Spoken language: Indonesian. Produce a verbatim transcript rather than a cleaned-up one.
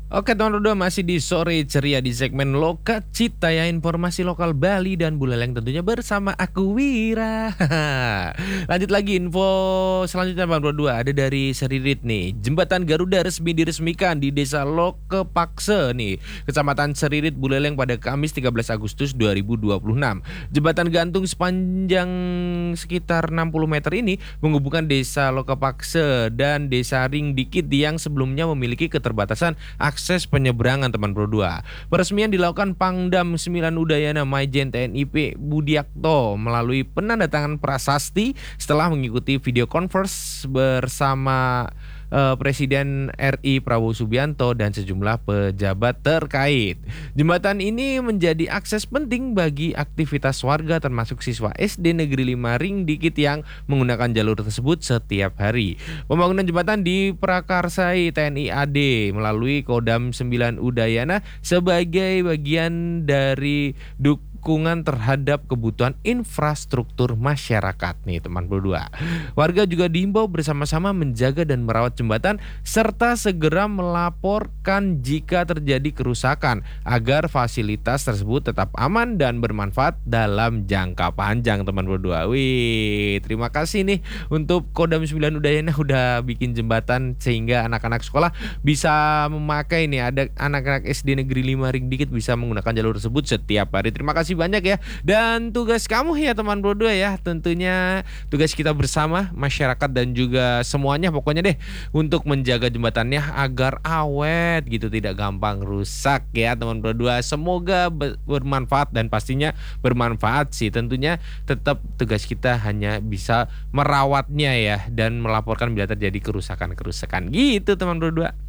Oke teman berdua, masih di sore ceria di segmen Loka Cita ya, informasi lokal Bali dan Buleleng tentunya bersama aku Wira. Lanjut lagi info selanjutnya teman berdua, ada dari Seririt nih. Jembatan Garuda resmi diresmikan di Desa Lokepakse nih, Kecamatan Seririt Buleleng pada Kamis tiga belas Agustus dua ribu dua puluh enam. Jembatan gantung sepanjang sekitar enam puluh meter ini menghubungkan Desa Lokepakse dan Desa Ring Dikit yang sebelumnya memiliki keterbatasan akses penyeberangan teman berdua. Peresmian dilakukan Pangdam sembilan Udayana Maijen T N I P Budiakto melalui penandatangan prasasti setelah mengikuti video conference bersama uh, Presiden R I Prabowo Subianto dan sejumlah pejabat terkait. Jembatan ini menjadi akses penting bagi aktivitas warga termasuk siswa S D Negeri lima Ring Dikit yang menggunakan jalur tersebut setiap hari. Pembangunan jembatan diprakarsai T N I A D melalui Kodam sembilan Udayana sebagai bagian dari dukungan terhadap kebutuhan infrastruktur masyarakat nih teman berdua. Warga juga diimbau bersama-sama menjaga dan merawat jembatan serta segera melaporkan jika terjadi kerusakan agar fasilitas tersebut tetap aman dan bermanfaat dalam jangka panjang teman berdua. Wih, terima kasih nih untuk Kodam sembilan Udayana udah bikin jembatan sehingga anak-anak sekolah bisa memakai nih, ada anak-anak S D Negeri lima Ring Dikit bisa menggunakan jalur tersebut setiap hari. Terima kasih banyak ya. Dan tugas kamu ya teman berdua ya, tentunya tugas kita bersama masyarakat dan juga semuanya pokoknya deh untuk menjaga jembatannya agar awet gitu, tidak gampang rusak ya teman berdua. Semoga bermanfaat dan pastinya bermanfaat sih. Tentunya tetap tugas kita hanya bisa merawatnya ya dan melaporkan bila terjadi kerusakan-kerusakan gitu teman berdua.